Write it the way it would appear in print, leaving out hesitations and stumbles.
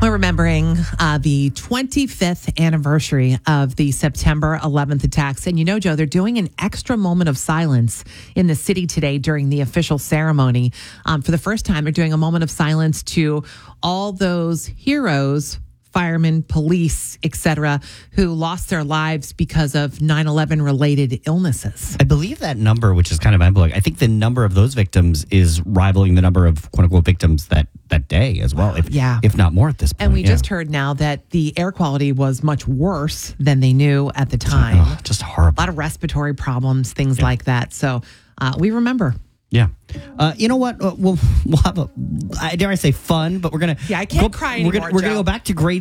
We're remembering the 25th anniversary of the September 11th attacks. And you know, Joe, they're doing an extra moment of silence in the city today during the official ceremony. For the first time, they're doing a moment of silence to all those heroes, firemen, police, etc., who lost their lives because of 9/11 related illnesses. I believe that number, which is kind of mind-blowing, I think the number of those victims is rivaling the number of quote-unquote victims that day as well, if not more at this point. And we just heard now that the air quality was much worse than they knew at the time. Oh, just horrible. A lot of respiratory problems, things like that. So we remember. Yeah. You know what? We'll have dare I say fun, but we're going to... Yeah, I can't cry anymore, We're going to go back to grade